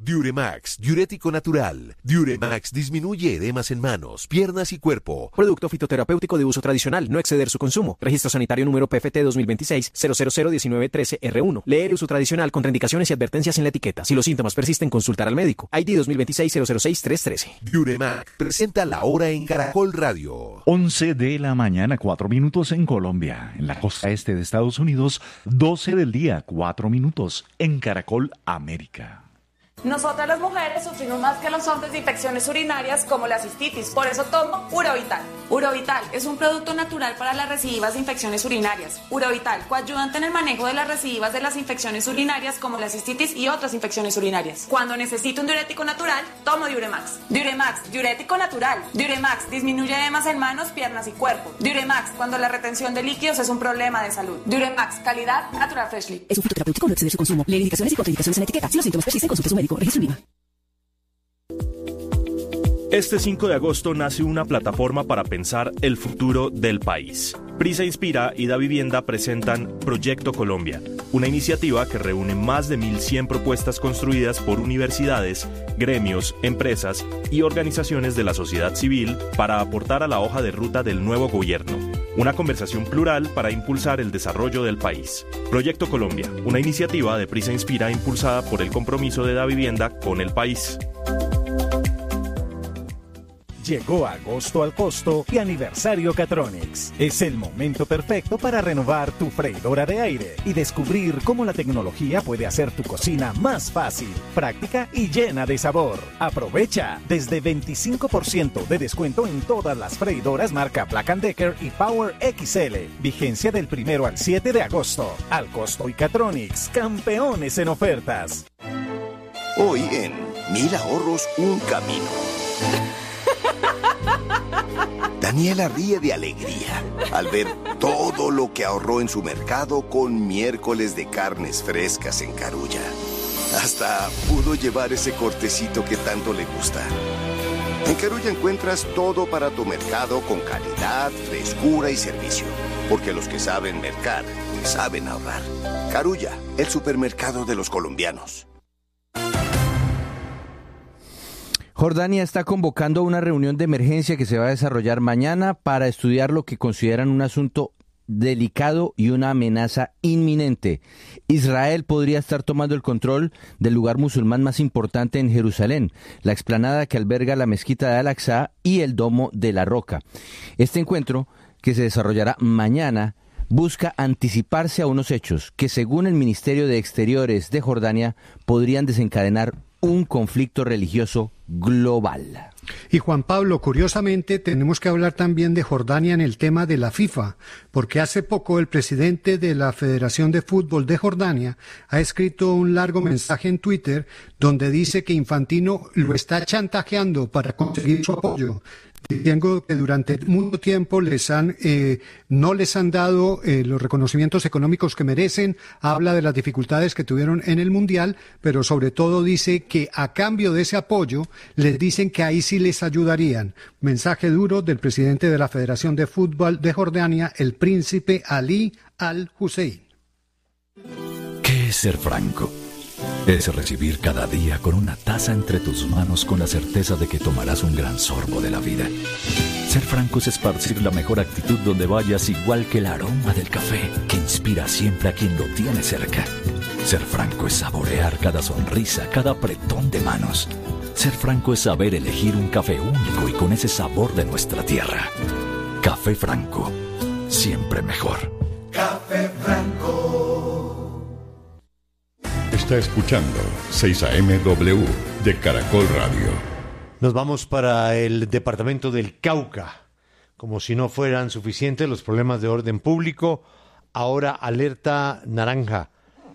Diuremax, diurético natural. Diuremax disminuye edemas en manos, piernas y cuerpo. Producto fitoterapéutico de uso tradicional, no exceder su consumo. Registro sanitario número PFT 2026-0001913-R1. Leer el uso tradicional, contraindicaciones y advertencias en la etiqueta. Si los síntomas persisten, consultar al médico. ID 2026-006-313. Diuremax presenta la hora en Caracol Radio. 11 de la mañana, 4 minutos en Colombia. En la costa este de Estados Unidos, 12 del día, 4 minutos en Caracol América. Nosotras las mujeres sufrimos más que los hombres de infecciones urinarias como la cistitis, por eso tomo Urovital. Urovital es un producto natural para las recidivas de infecciones urinarias. Urovital, coayudante en el manejo de las recidivas de las infecciones urinarias como la cistitis y otras infecciones urinarias. Cuando necesito un diurético natural, tomo Diuremax. Diuremax, diurético natural. Diuremax disminuye edemas en manos, piernas y cuerpo. Diuremax, cuando la retención de líquidos es un problema de salud. Diuremax, calidad Natural Freshly. Es un fitoterapéutico, no exceder su consumo. Lee indicaciones y contraindicaciones en la etiqueta. Si los síntomas persisten, consulte a su médico. Registro INVIMA. Este 5 de agosto nace una plataforma para pensar el futuro del país. Prisa Inspira y Da Vivienda presentan Proyecto Colombia, una iniciativa que reúne más de 1.100 propuestas construidas por universidades, gremios, empresas y organizaciones de la sociedad civil para aportar a la hoja de ruta del nuevo gobierno. Una conversación plural para impulsar el desarrollo del país. Proyecto Colombia, una iniciativa de Prisa Inspira impulsada por el compromiso de Da Vivienda con el país. Llegó agosto al costo y aniversario Catronics. Es el momento perfecto para renovar tu freidora de aire y descubrir cómo la tecnología puede hacer tu cocina más fácil, práctica y llena de sabor. Aprovecha desde 25% de descuento en todas las freidoras marca Black & Decker y Power XL. Vigencia del 1 al 7 de agosto. Al costo y Catronics, campeones en ofertas. Hoy en 1000 ahorros, un camino. Daniela ríe de alegría al ver todo lo que ahorró en su mercado con miércoles de carnes frescas en Carulla. Hasta pudo llevar ese cortecito que tanto le gusta. En Carulla encuentras todo para tu mercado con calidad, frescura y servicio. Porque los que saben mercar, saben ahorrar. Carulla, el supermercado de los colombianos. Jordania está convocando una reunión de emergencia que se va a desarrollar mañana para estudiar lo que consideran un asunto delicado y una amenaza inminente. Israel podría estar tomando el control del lugar musulmán más importante en Jerusalén, la explanada que alberga la mezquita de Al-Aqsa y el Domo de la Roca. Este encuentro, que se desarrollará mañana, busca anticiparse a unos hechos que, según el Ministerio de Exteriores de Jordania, podrían desencadenar un conflicto religioso global. Y Juan Pablo, curiosamente, tenemos que hablar también de Jordania en el tema de la FIFA, porque hace poco el presidente de la Federación de Fútbol de Jordania ha escrito un largo mensaje en Twitter donde dice que Infantino lo está chantajeando para conseguir su apoyo. Diciendo que durante mucho tiempo no les han dado los reconocimientos económicos que merecen, habla de las dificultades que tuvieron en el Mundial, pero sobre todo dice que a cambio de ese apoyo les dicen que ahí sí les ayudarían. Mensaje duro del presidente de la Federación de Fútbol de Jordania, el príncipe Ali Al-Hussein. ¿Qué es ser franco? Es recibir cada día con una taza entre tus manos con la certeza de que tomarás un gran sorbo de la vida. Ser franco es esparcir la mejor actitud donde vayas, igual que el aroma del café que inspira siempre a quien lo tiene cerca. Ser franco es saborear cada sonrisa, cada apretón de manos. Ser franco es saber elegir un café único y con ese sabor de nuestra tierra. Café Franco, siempre mejor. Café Franco. Está escuchando 6am de Caracol Radio. Nos vamos para el departamento del Cauca. Como si no fueran suficientes los problemas de orden público, ahora alerta naranja.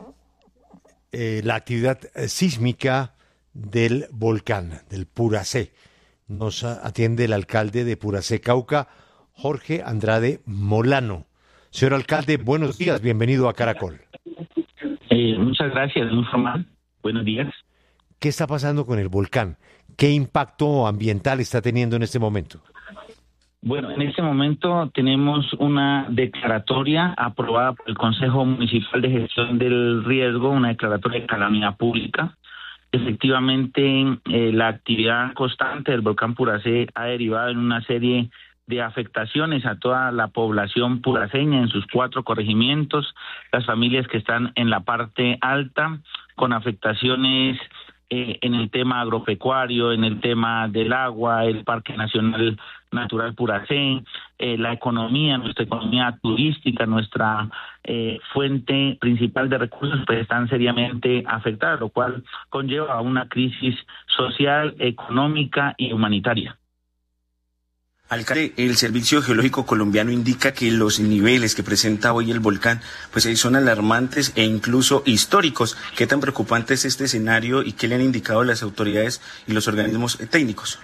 La actividad sísmica del volcán, del Puracé. Nos atiende el alcalde de Puracé, Cauca, Jorge Andrade Molano. Señor alcalde, buenos días, bienvenido a Caracol. Muchas gracias, muy formal. Buenos días. ¿Qué está pasando con el volcán? ¿Qué impacto ambiental está teniendo en este momento? Bueno, en este momento tenemos una declaratoria aprobada por el Consejo Municipal de Gestión del Riesgo, una declaratoria de calamidad pública. Efectivamente, la actividad constante del volcán Puracé ha derivado en una serie de afectaciones a toda la población puraceña en sus 4 corregimientos, las familias que están en la parte alta, con afectaciones en el tema agropecuario, en el tema del agua, el Parque Nacional Natural Puracé, la economía, nuestra economía turística, nuestra fuente principal de recursos, pues están seriamente afectadas, lo cual conlleva a una crisis social, económica y humanitaria. Alcalde, el Servicio Geológico Colombiano indica que los niveles que presenta hoy el volcán pues son alarmantes e incluso históricos. ¿Qué tan preocupante es este escenario y qué le han indicado las autoridades y los organismos técnicos?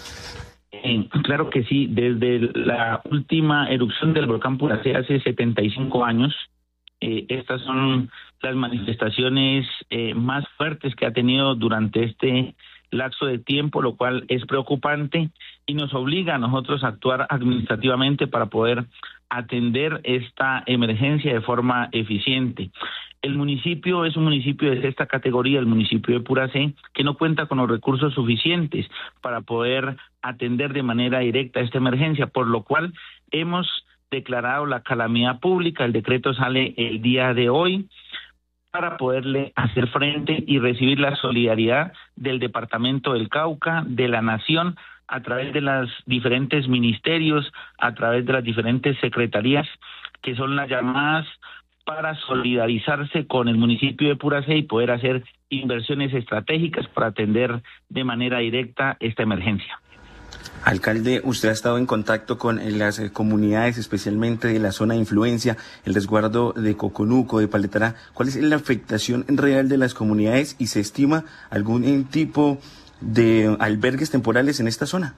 Claro que sí, desde la última erupción del volcán Puracé hace 75 años, estas son las manifestaciones más fuertes que ha tenido durante este lapso de tiempo, lo cual es preocupante y nos obliga a nosotros a actuar administrativamente para poder atender esta emergencia de forma eficiente. El municipio es un municipio de 6ª categoría, el municipio de Puracé, que no cuenta con los recursos suficientes para poder atender de manera directa esta emergencia, por lo cual hemos declarado la calamidad pública. El decreto sale el día de hoy para poderle hacer frente y recibir la solidaridad del Departamento del Cauca, de la Nación, a través de los diferentes ministerios, a través de las diferentes secretarías, que son las llamadas para solidarizarse con el municipio de Puracé y poder hacer inversiones estratégicas para atender de manera directa esta emergencia. Alcalde, usted ha estado en contacto con las comunidades, especialmente de la zona de influencia, el resguardo de Coconuco, de Paletara. ¿Cuál es la afectación real de las comunidades y se estima algún tipo de albergues temporales en esta zona?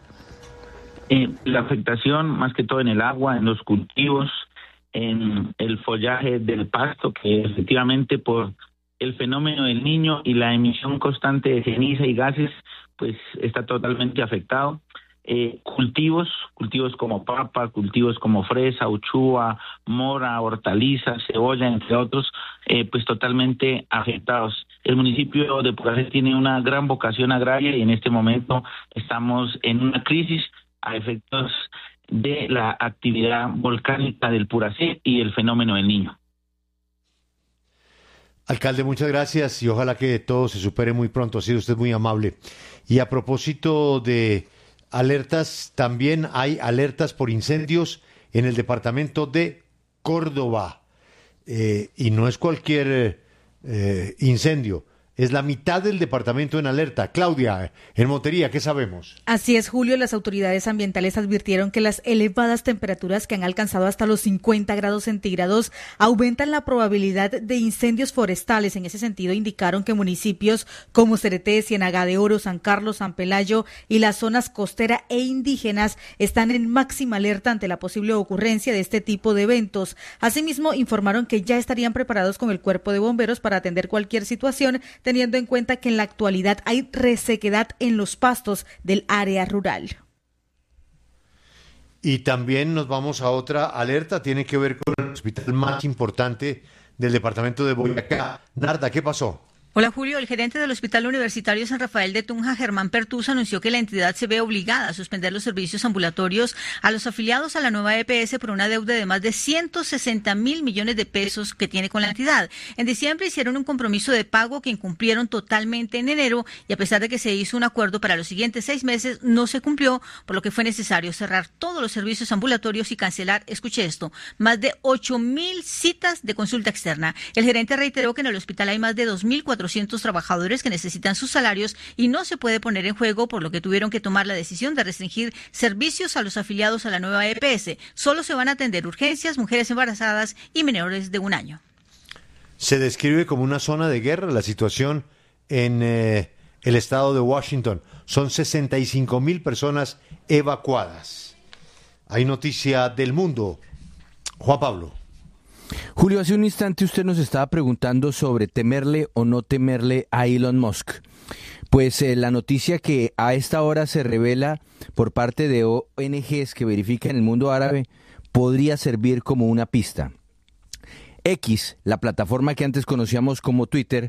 La afectación más que todo en el agua, en los cultivos, en el follaje del pasto, que efectivamente por el fenómeno del Niño y la emisión constante de ceniza y gases, pues está totalmente afectado. Cultivos como papa, cultivos como fresa, uchúa, mora, hortalizas, cebolla, entre otros, pues totalmente afectados. El municipio de Puracé tiene una gran vocación agraria y en este momento estamos en una crisis a efectos de la actividad volcánica del Puracé y el fenómeno del Niño. Alcalde, muchas gracias y ojalá que todo se supere muy pronto. Ha sido usted muy amable. Y a propósito de alertas, también hay alertas por incendios en el departamento de Córdoba. Y no es cualquier incendio. Es la mitad del departamento en alerta. Claudia, en Montería, ¿qué sabemos? Así es, Julio. Las autoridades ambientales advirtieron que las elevadas temperaturas que han alcanzado hasta los 50 grados centígrados aumentan la probabilidad de incendios forestales. En ese sentido, indicaron que municipios como Cereté, Ciénaga de Oro, San Carlos, San Pelayo y las zonas costera e indígenas están en máxima alerta ante la posible ocurrencia de este tipo de eventos. Asimismo, informaron que ya estarían preparados con el cuerpo de bomberos para atender cualquier situación, teniendo en cuenta que en la actualidad hay resequedad en los pastos del área rural. Y también nos vamos a otra alerta, tiene que ver con el hospital más importante del departamento de Boyacá. Narda, ¿qué pasó? Hola Julio, el gerente del Hospital Universitario San Rafael de Tunja, Germán Pertús, anunció que la entidad se ve obligada a suspender los servicios ambulatorios a los afiliados a la nueva EPS por una deuda de más de 160.000 millones de pesos que tiene con la entidad. En diciembre hicieron un compromiso de pago que incumplieron totalmente en enero y a pesar de que se hizo un acuerdo para los siguientes 6 meses, no se cumplió, por lo que fue necesario cerrar todos los servicios ambulatorios y cancelar, escuche esto, más de 8.000 citas de consulta externa. El gerente reiteró que en el hospital hay más de 2.400 trabajadores que necesitan sus salarios y no se puede poner en juego, por lo que tuvieron que tomar la decisión de restringir servicios a los afiliados a la nueva EPS. Solo se van a atender urgencias, mujeres embarazadas y menores de 1 año. Se describe como una zona de guerra la situación en el estado de Washington. Son 65.000 personas evacuadas. Hay noticia del mundo. Juan Pablo. Julio, hace un instante usted nos estaba preguntando sobre temerle o no temerle a Elon Musk. Pues la noticia que a esta hora se revela por parte de ONGs que verifican el mundo árabe podría servir como una pista. X, la plataforma que antes conocíamos como Twitter,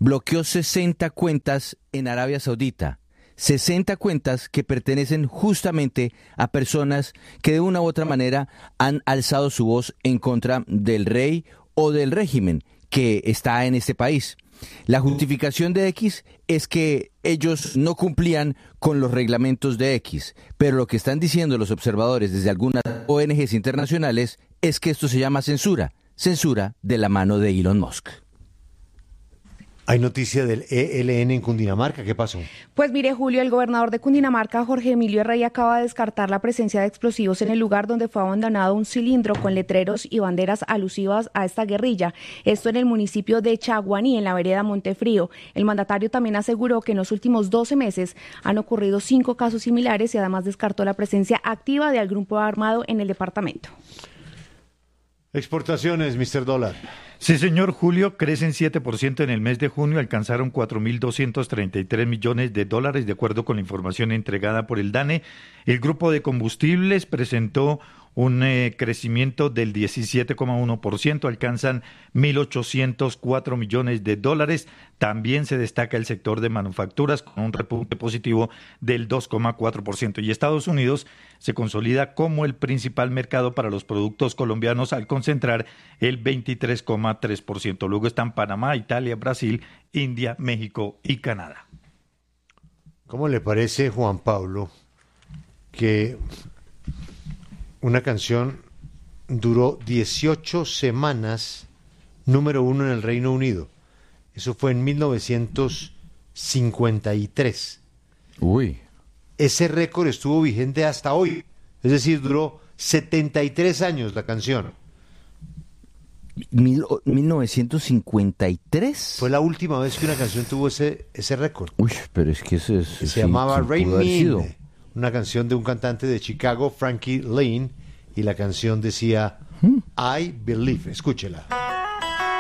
bloqueó 60 cuentas en Arabia Saudita. 60 cuentas que pertenecen justamente a personas que de una u otra manera han alzado su voz en contra del rey o del régimen que está en este país. La justificación de X es que ellos no cumplían con los reglamentos de X, pero lo que están diciendo los observadores desde algunas ONGs internacionales es que esto se llama censura de la mano de Elon Musk. Hay noticia del ELN en Cundinamarca, ¿qué pasó? Pues mire, Julio, el gobernador de Cundinamarca, Jorge Emilio Rey, acaba de descartar la presencia de explosivos en el lugar donde fue abandonado un cilindro con letreros y banderas alusivas a esta guerrilla. Esto en el municipio de Chaguaní, en la vereda Montefrío. El mandatario también aseguró que en los últimos 12 meses han ocurrido 5 casos similares y además descartó la presencia activa de algún grupo armado en el departamento. Exportaciones, Mr. Dólar. Sí, señor, Julio, crecen 7% en el mes de junio, alcanzaron 4.233 millones de dólares, de acuerdo con la información entregada por el DANE. El grupo de combustibles presentó un crecimiento del 17,1%, alcanzan 1.804 millones de dólares. También se destaca el sector de manufacturas con un repunte positivo del 2,4%. Y Estados Unidos se consolida como el principal mercado para los productos colombianos al concentrar el 23,3%. Luego están Panamá, Italia, Brasil, India, México y Canadá. ¿Cómo le parece, Juan Pablo, que una canción duró 18 semanas número 1 en el Reino Unido? Eso fue en 1953. Uy. Ese récord estuvo vigente hasta hoy. Es decir, duró 73 años la canción. 1953. Fue la última vez que una canción tuvo ese récord. Uy, pero es que eso es... Se llamaba Rain Me, una canción de un cantante de Chicago, Frankie Lane, y la canción decía I Believe. Escúchela.